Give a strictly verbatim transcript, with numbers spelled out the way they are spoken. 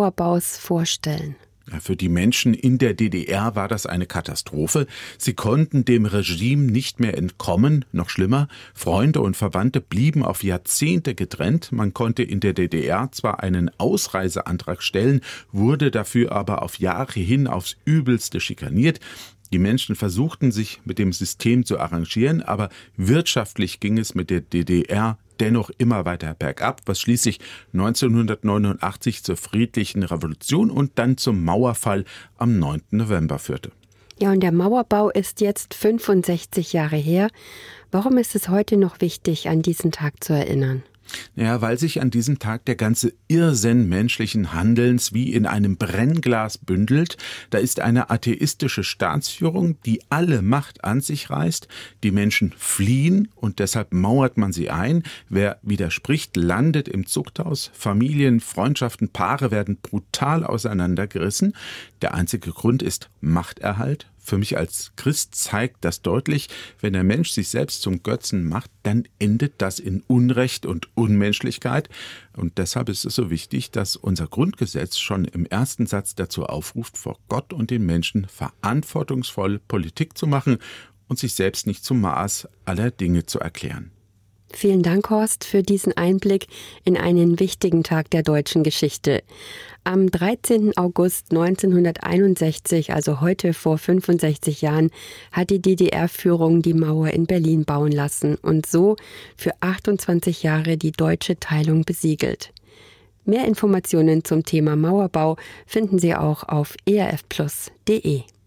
Mauerbaus vorstellen? Für die Menschen in der D D R war das eine Katastrophe. Sie konnten dem Regime nicht mehr entkommen. Noch schlimmer, Freunde und Verwandte blieben auf Jahrzehnte getrennt. Man konnte in der D D R zwar einen Ausreiseantrag stellen, wurde dafür aber auf Jahre hin aufs Übelste schikaniert. Die Menschen versuchten, sich mit dem System zu arrangieren, aber wirtschaftlich ging es mit der D D R dennoch immer weiter bergab, was schließlich neunzehnhundertneunundachtzig zur friedlichen Revolution und dann zum Mauerfall am neunten November führte. Ja, und der Mauerbau ist jetzt fünfundsechzig Jahre her. Warum ist es heute noch wichtig, an diesen Tag zu erinnern? Ja, weil sich an diesem Tag der ganze Irrsinn menschlichen Handelns wie in einem Brennglas bündelt. Da ist eine atheistische Staatsführung, die alle Macht an sich reißt. Die Menschen fliehen und deshalb mauert man sie ein. Wer widerspricht, landet im Zuchthaus. Familien, Freundschaften, Paare werden brutal auseinandergerissen. Der einzige Grund ist Machterhalt. Für mich als Christ zeigt das deutlich, wenn der Mensch sich selbst zum Götzen macht, dann endet das in Unrecht und Unmenschlichkeit. Und deshalb ist es so wichtig, dass unser Grundgesetz schon im ersten Satz dazu aufruft, vor Gott und den Menschen verantwortungsvoll Politik zu machen und sich selbst nicht zum Maß aller Dinge zu erklären. Vielen Dank, Horst, für diesen Einblick in einen wichtigen Tag der deutschen Geschichte. Am dreizehnten August neunzehnhunderteinundsechzig, also heute vor fünfundsechzig Jahren, hat die D D R-Führung die Mauer in Berlin bauen lassen und so für achtundzwanzig Jahre die deutsche Teilung besiegelt. Mehr Informationen zum Thema Mauerbau finden Sie auch auf e r f plus punkt d e.